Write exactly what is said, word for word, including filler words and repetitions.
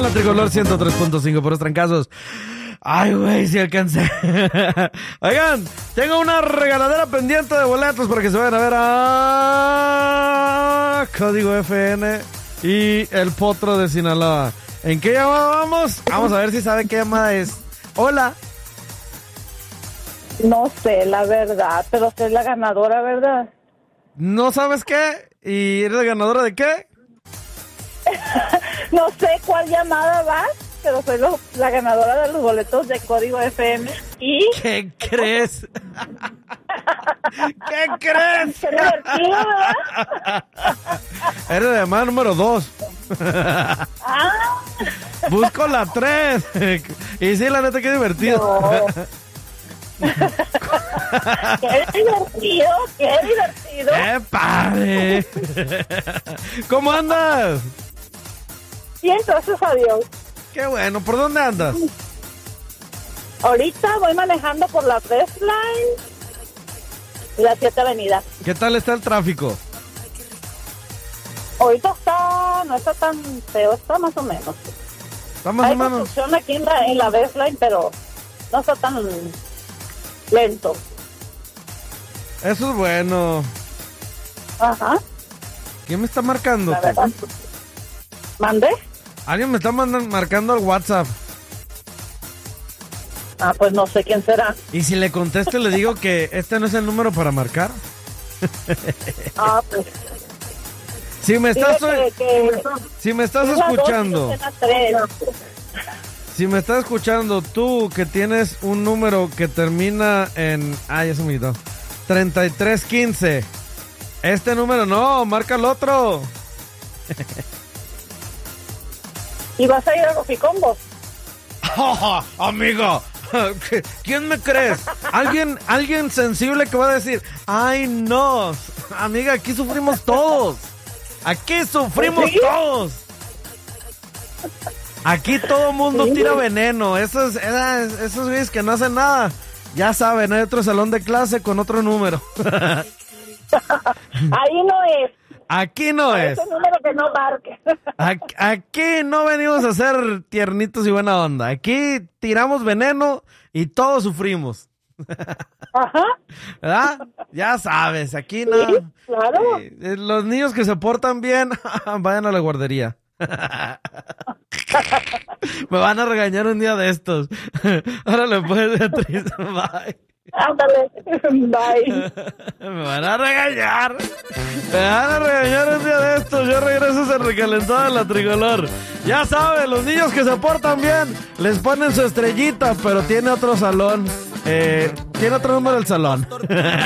la Tricolor ciento tres punto cinco, por los trancazos. Ay, güey, si alcancé. Oigan, tengo una regaladera pendiente de boletos para que se vayan a ver a Código F N y El Potro de Sinaloa. ¿En qué llamada vamos? Vamos a ver si sabe qué llamada es. Hola. No sé, la verdad, pero soy la ganadora, ¿verdad? ¿No sabes qué? ¿Y eres la ganadora de qué? No sé cuál llamada va, pero soy lo, la ganadora de los boletos de Código F M. ¿Y? ¿Qué crees? ¿Qué crees? Qué divertido, ¿verdad? Eres la llamada número dos. Ah. Busco la tres. Y sí, la neta, qué divertido. No. Qué divertido, qué divertido. ¡Qué padre! ¿Cómo andas? Bien, gracias a Dios. Qué bueno, ¿por dónde andas? Ahorita voy manejando por la Best Line y la siete Avenida. ¿Qué tal está el tráfico? Ahorita está, no está tan feo, está más o menos. ¿Está más Hay o menos? construcción aquí en la, en la Best Line, pero no está tan lento. Eso es bueno. Ajá. ¿Quién me está marcando? La verdad. ¿Mandé? Alguien me está mandan, marcando al WhatsApp. Ah, pues no sé quién será. Y si le contesto, le digo que este no es el número para marcar. Ah, pues. Si me estás, Dile que, que, si me estás es la escuchando, dos y la tres. si me estás escuchando, tú que tienes un número que termina en, ah, ya se me quitó, treinta y tres quince, este número no, marca el otro. ¿Y vas a ir a Roficombos? Oh, amigo, ¿quién me crees? ¿Alguien, alguien sensible que va a decir, ay no, amiga, aquí sufrimos todos. Aquí sufrimos ¿Sí? todos. Aquí todo mundo ¿Sí? tira veneno. Esos, esos, esos güeyes que no hacen nada. Ya saben, hay otro salón de clase con otro número. Ahí no es. Aquí no es. Ese número que no marque. Aquí, aquí no venimos a ser tiernitos y buena onda. Aquí tiramos veneno y todos sufrimos. Ajá. ¿Verdad? Ya sabes, aquí no. Sí, claro. Eh, los niños que se portan bien, vayan a la guardería. Me van a regañar un día de estos. Órale pues, Beatriz, bye. Ándale, bye. Me van a regañar. Me van a regañar un día de estos. Yo regreso a ser recalentado en la Tricolor. Ya saben, los niños que se portan bien les ponen su estrellita, pero tiene otro salón. Eh, tiene otro número el salón.